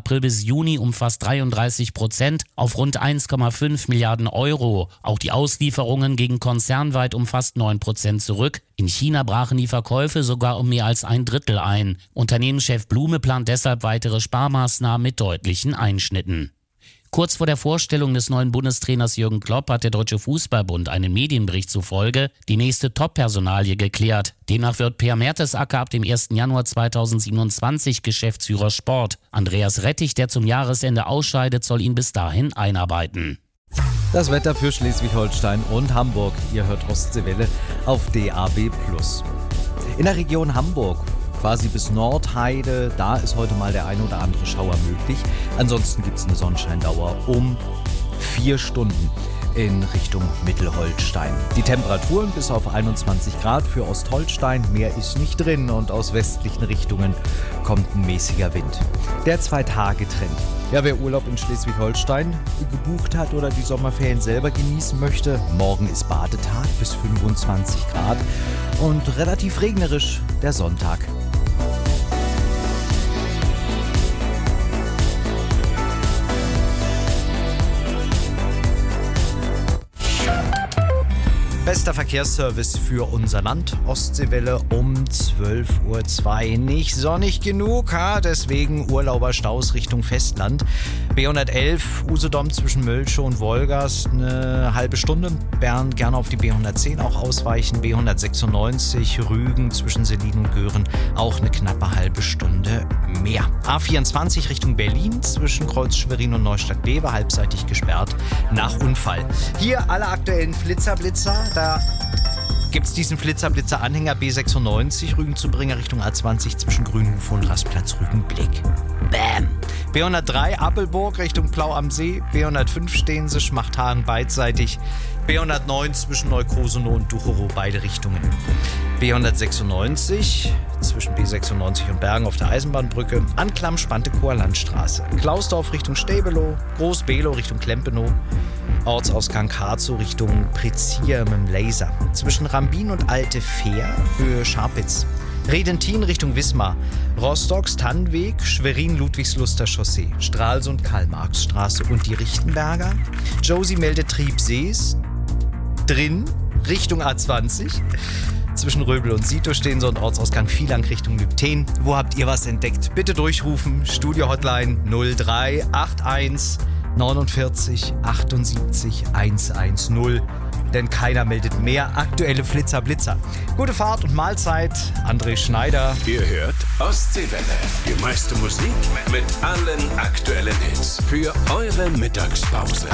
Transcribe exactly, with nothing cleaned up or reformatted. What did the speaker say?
April bis Juni um fast dreiunddreißig Prozent auf rund eins Komma fünf Milliarden Euro. Auch die Auslieferungen gingen konzernweit um fast neun Prozent zurück. In China brachen die Verkäufe sogar um mehr als ein Drittel ein. Unternehmenschef Blume plant deshalb weitere Sparmaßnahmen mit deutlichen Einschnitten. Kurz vor der Vorstellung des neuen Bundestrainers Jürgen Klopp hat der Deutsche Fußballbund einem Medienbericht zufolge die nächste Top-Personalie geklärt. Demnach wird Per Mertesacker ab dem ersten Januar zweitausendsiebenundzwanzig Geschäftsführer Sport. Andreas Rettich, der zum Jahresende ausscheidet, soll ihn bis dahin einarbeiten. Das Wetter für Schleswig-Holstein und Hamburg. Ihr hört Ostseewelle auf D A B plus. In der Region Hamburg, quasi bis Nordheide, da ist heute mal der ein oder andere Schauer möglich. Ansonsten gibt es eine Sonnenscheindauer um vier Stunden in Richtung Mittelholstein. Die Temperaturen bis auf einundzwanzig Grad für Ostholstein, mehr ist nicht drin und aus westlichen Richtungen kommt ein mäßiger Wind. Der Zwei-Tage-Trend. Ja, wer Urlaub in Schleswig-Holstein gebucht hat oder die Sommerferien selber genießen möchte, morgen ist Badetag bis fünfundzwanzig Grad und relativ regnerisch der Sonntag. Bester Verkehrsservice für unser Land. Ostseewelle um zwölf Uhr zwei. Nicht sonnig genug, ha? Deswegen Urlauberstaus Richtung Festland. B hundertelf Usedom zwischen Mölschow und Wolgast eine halbe Stunde. Bern gerne auf die B hundertzehn auch ausweichen. B hundertsechsundneunzig Rügen zwischen Selin und Göhren auch eine knappe halbe Stunde mehr. A vierundzwanzig Richtung Berlin zwischen Kreuz Schwerin und Neustadt-Bever halbseitig gesperrt nach Unfall. Hier alle aktuellen Flitzerblitzer. Da gibt es diesen Flitzerblitzer-Anhänger B sechsundneunzig Rügen zu Bringer Richtung A zwanzig zwischen Grünhof und Rastplatz Rügenblick. Bam! B hundertdrei Appelburg Richtung Plau am See. B hundertfünf Stehense Schmachthagen beidseitig. B hundertneun zwischen Neukosonow und Ducherow beide Richtungen. B hundertsechsundneunzig zwischen B sechsundneunzig und Bergen auf der Eisenbahnbrücke. Anklam Spantekower Landstraße. Klausdorf Richtung Stäbelow. Groß-Below Richtung Klempenow. Ortsausgang Karzow Richtung Prezier mit dem Laser. Zwischen Rambin und Alte Fähr für Scharpitz. Redentin Richtung Wismar. Rostocks Tannweg, Schwerin-Ludwigsluster Chaussee. Stralsund Karl-Marx-Straße und die Richtenberger. Josie meldet Triebsees drin Richtung A zwanzig. Zwischen Röbel und Sito stehen so und Ortsausgang Vielang Richtung Lübten. Wo habt ihr was entdeckt? Bitte durchrufen. Studio-Hotline null drei acht eins neunundvierzig achtundsiebzig hundertzehn. Denn keiner meldet mehr aktuelle Flitzer-Blitzer. Gute Fahrt und Mahlzeit. André Schneider. Ihr hört Ostseewelle. Die meiste Musik mit allen aktuellen Hits. Für eure Mittagspause.